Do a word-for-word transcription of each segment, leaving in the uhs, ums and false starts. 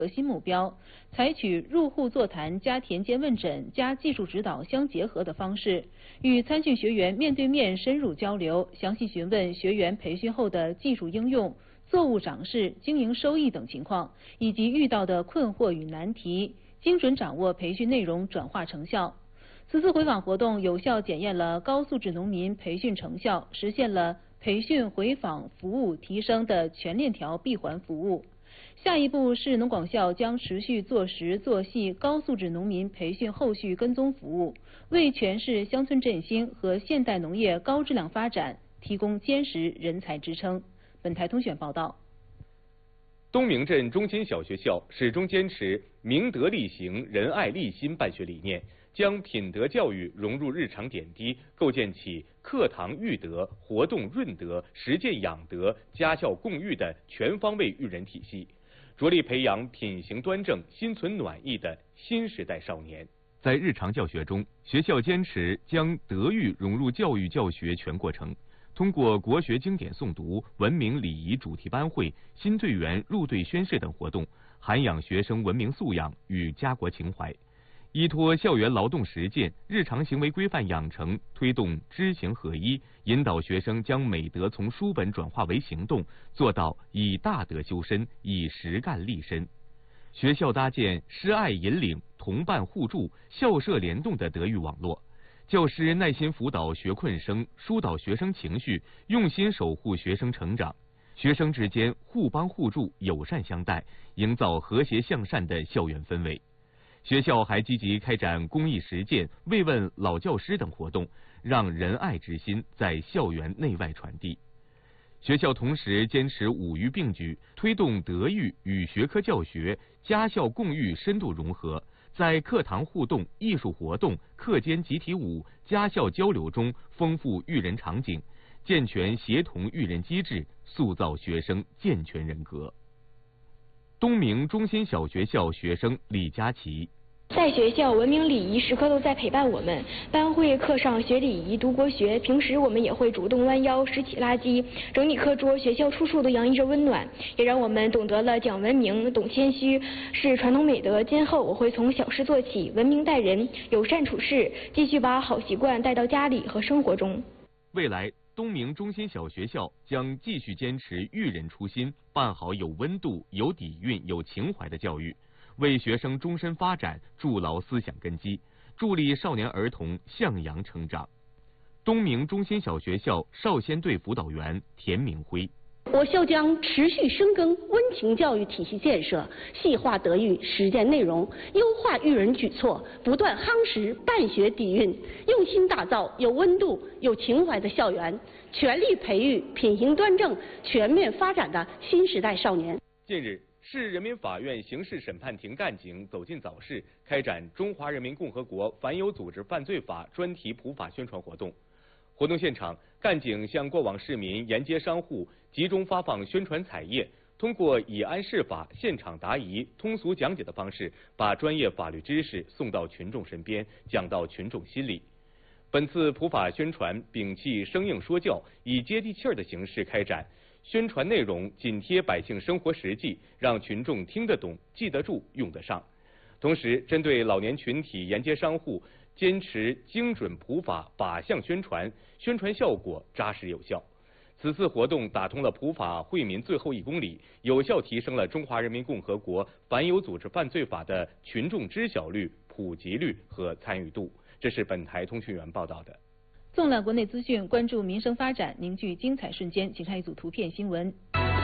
核心目标，采取入户座谈加田间问诊加技术指导相结合的方式，与参训学员面对面深入交流，详细询问学员培训后的技术应用、作物长势、经营收益等情况，以及遇到的困惑与难题，精准掌握培训内容转化成效。此次回访活动有效检验了高素质农民培训成效，实现了培训回访服务提升的全链条闭环服务。下一步，市农广校将持续做实做细高素质农民培训后续跟踪服务，为全市乡村振兴和现代农业高质量发展提供坚实人才支撑。本台通讯报道。 东明镇中心小学校始终坚持明德力行、仁爱立心办学理念，将品德教育融入日常点滴，构建起课堂育德、活动润德、实践养德、家校共育的全方位育人体系，着力培养品行端正、心存暖意的新时代少年。在日常教学中，学校坚持将德育融入教育教学全过程，通过国学经典诵读、文明礼仪主题班会、新队员入队宣誓等活动，涵养学生文明素养与家国情怀。依托校园劳动实践、日常行为规范养成，推动知行合一，引导学生将美德从书本转化为行动，做到以大德修身，以实干立身。学校搭建师爱引领、同伴互助、校舍联动的德育网络，教师耐心辅导学困生，疏导学生情绪，用心守护学生成长。学生之间互帮互助、友善相待，营造和谐向善的校园氛围。学校还积极开展公益实践、慰问老教师等活动，让仁爱之心在校园内外传递。学校同时坚持五育并举，推动德育与学科教学、家校共育深度融合，在课堂互动、艺术活动、课间集体舞、家校交流中丰富育人场景，健全协同育人机制，塑造学生健全人格。东明中心小学校学生李佳琪， 在学校，文明礼仪时刻都在陪伴我们。班会课上学礼仪、读国学，平时我们也会主动弯腰拾起垃圾，整理课桌。学校处处都洋溢着温暖，也让我们懂得了讲文明、懂谦虚，是传统美德。今后我会从小事做起，文明待人，友善处事，继续把好习惯带到家里和生活中。 未来，东明中心小学校将继续坚持育人初心，办好有温度、有底蕴、有情怀的教育，为学生终身发展筑牢思想根基，助力少年儿童向阳成长。东明中心小学校少先队辅导员田明辉， 我校将持续深耕温情教育体系建设，细化德育实践内容，优化育人举措，不断夯实办学底蕴，用心打造有温度、有情怀的校园，全力培育品行端正、全面发展的新时代少年。 近日，市人民法院刑事审判庭干警走进早市，开展《中华人民共和国反有组织犯罪法》专题普法宣传活动。活动现场，干警向过往市民沿街商户集中发放宣传彩页，通过以案释法、现场答疑、通俗讲解的方式，把专业法律知识送到群众身边，讲到群众心里。本次普法宣传摒弃生硬说教，以接地气儿的形式开展，宣传内容紧贴百姓生活实际，让群众听得懂、记得住、用得上。同时，针对老年群体沿街商户，坚持精准普法靶向宣传，宣传效果扎实有效。此次活动打通了普法惠民最后一公里，有效提升了中华人民共和国反有组织犯罪法的群众知晓率、普及率和参与度。这是本台通讯员报道的。 纵览国内资讯，关注民生发展，凝聚精彩瞬间，请看一组图片新闻。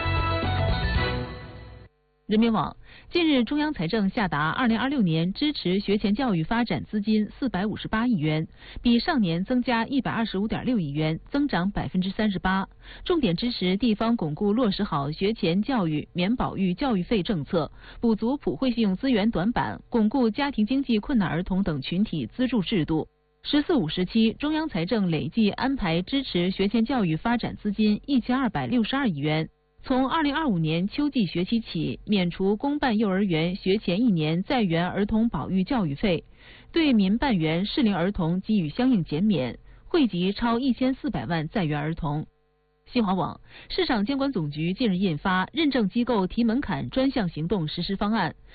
人民网近日，中央财政下达二零二六年支持学前教育发展资金四百五十八亿元，比上年增加一百二十五点六亿元，增长百分之三十八。重点支持地方巩固落实好学前教育免保育教育费政策，补足普惠费用资源短板，巩固家庭经济困难儿童等群体资助制度。十四五时期，中央财政累计安排支持学前教育发展资金一千二百六十二亿元。从二零二五年秋季学期起，免除公办幼儿园学前一年在园儿童保育教育费，对民办园适龄儿童给予相应减免，惠及超一千四百万在园儿童。新华网，市场监管总局近日印发《认证机构提门槛专项行动实施方案》，